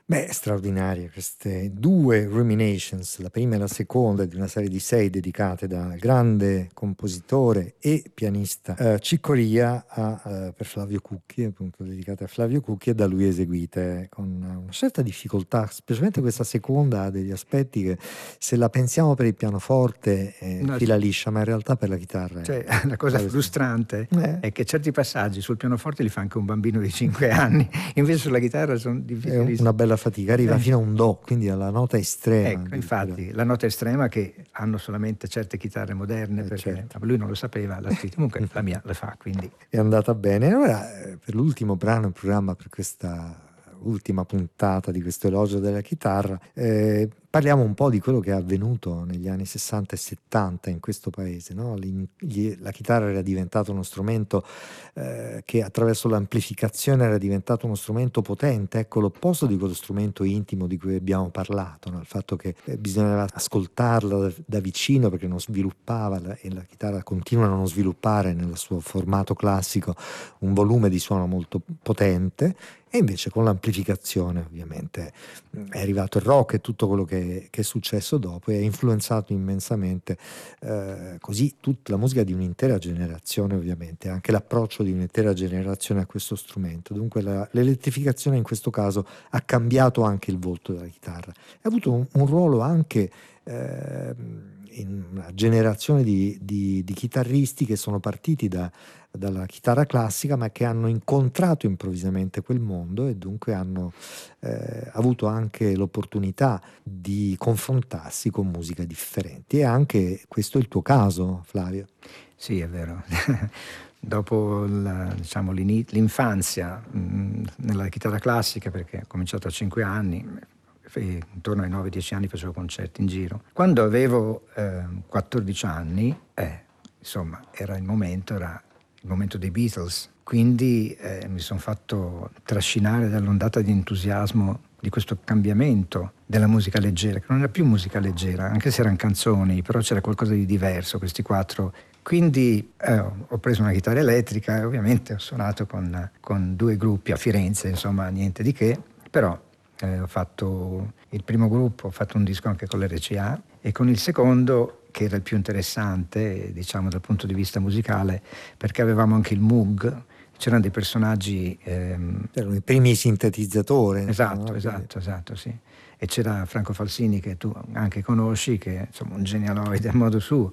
Beh, straordinarie queste due Ruminations, la prima e la seconda di una serie di 6 dedicate dal grande compositore e pianista Ciccoria per Flavio Cucchi, appunto dedicate a Flavio Cucchi e da lui eseguite con una certa difficoltà, specialmente questa seconda ha degli aspetti che se la pensiamo per il pianoforte No, fila liscia, ma in realtà per la chitarra cioè, la cosa frustrante Eh. è che certi passaggi sul pianoforte li fa anche un bambino di 5 anni, invece sulla chitarra sono è difficilissimi. una bella fatica, arriva fino a un do, quindi alla nota estrema. Ecco, infatti, la nota estrema che hanno solamente certe chitarre moderne, perché certo. lui non lo sapeva, l'ha scritto. Comunque la mia le fa, quindi. È andata bene. Allora, per l'ultimo brano in programma, per questa ultima puntata di questo elogio della chitarra, parliamo un po' di quello che è avvenuto negli anni 60 e 70 in questo paese, no? La chitarra era diventato uno strumento che attraverso l'amplificazione era diventato uno strumento potente, ecco l'opposto di quello strumento intimo di cui abbiamo parlato, no? Il fatto che bisognava ascoltarla da vicino perché non sviluppava e la chitarra continua a non sviluppare nel suo formato classico un volume di suono molto potente, e invece con l'amplificazione ovviamente è arrivato il rock e tutto quello che è successo dopo e ha influenzato immensamente così tutta la musica di un'intera generazione, ovviamente anche l'approccio di un'intera generazione a questo strumento. Dunque l'elettrificazione in questo caso ha cambiato anche il volto della chitarra, ha avuto un ruolo anche in una generazione di chitarristi che sono partiti dalla chitarra classica ma che hanno incontrato improvvisamente quel mondo e dunque hanno avuto anche l'opportunità di confrontarsi con musiche differenti, e anche questo è il tuo caso, Flavio. Sì, è vero. Dopo diciamo, l'infanzia nella chitarra classica, perché ho cominciato a 5 anni, intorno ai 9-10 anni facevo concerti in giro. Quando avevo 14 anni, insomma, era il momento dei Beatles, quindi mi sono fatto trascinare dall'ondata di entusiasmo di questo cambiamento della musica leggera, che non era più musica leggera, anche se erano canzoni, però c'era qualcosa di diverso, questi quattro. Quindi ho preso una chitarra elettrica e ovviamente ho suonato con 2 gruppi a Firenze, insomma niente di che, però ho fatto il primo gruppo, ho fatto un disco anche con l'RCA, e con il secondo, che era il più interessante, diciamo dal punto di vista musicale, perché avevamo anche il Moog, c'erano dei personaggi... Erano i primi sintetizzatori. Esatto, sì. E c'era Franco Falsini, che tu anche conosci, che è insomma un genialoide a modo suo.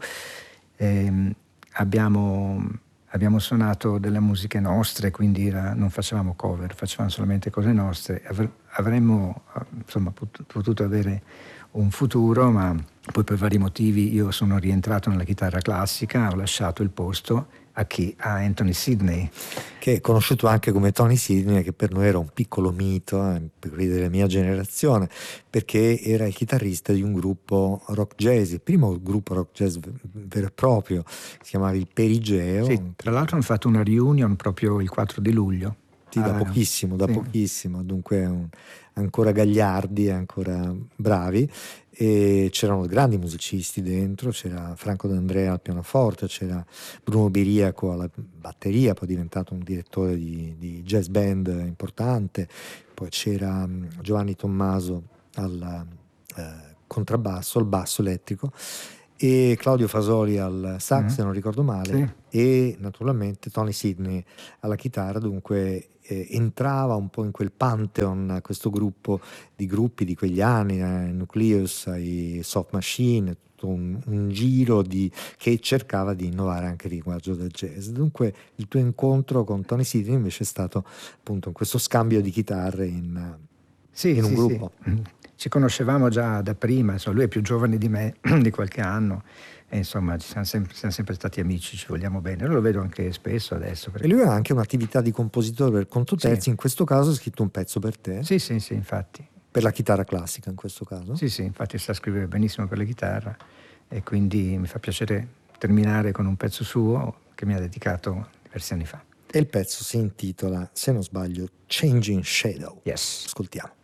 Abbiamo suonato delle musiche nostre, quindi non facevamo cover, facevamo solamente cose nostre. Avremmo insomma potuto avere un futuro, ma poi per vari motivi io sono rientrato nella chitarra classica, ho lasciato il posto a Anthony Sidney, che è conosciuto anche come Tony Sidney, che per noi era un piccolo mito, per quelli della mia generazione, perché era il chitarrista di un gruppo rock jazz, il primo gruppo rock jazz vero e proprio, si chiamava il Perigeo. Sì, tra l'altro hanno fatto una reunion proprio il 4 di luglio. Sì, da pochissimo, dunque ancora gagliardi, ancora bravi, e c'erano grandi musicisti dentro, c'era Franco D'Andrea al pianoforte, c'era Bruno Biriaco alla batteria, poi è diventato un direttore di jazz band importante, poi c'era Giovanni Tommaso al contrabbasso, al basso elettrico, e Claudio Fasoli al sax, se non ricordo male, sì. e naturalmente Tony Sidney alla chitarra. Dunque entrava un po' in quel pantheon, questo gruppo di gruppi di quegli anni, Nucleus, i Soft Machine, tutto un giro che cercava di innovare anche il linguaggio del jazz. Dunque il tuo incontro con Tony Sidney invece è stato appunto in questo scambio di chitarre in un gruppo. Sì. Ci conoscevamo già da prima, insomma, lui è più giovane di me di qualche anno, e insomma siamo sempre stati amici, ci vogliamo bene. Io lo vedo anche spesso adesso. E lui ha anche un'attività di compositore per conto terzi, Sì. In questo caso ha scritto un pezzo per te. Sì, infatti. Per la chitarra classica in questo caso? Sì, infatti sa scrivere benissimo per la chitarra, e quindi mi fa piacere terminare con un pezzo suo che mi ha dedicato diversi anni fa. E il pezzo si intitola, se non sbaglio, Changing Shadow. Yes. Ascoltiamo.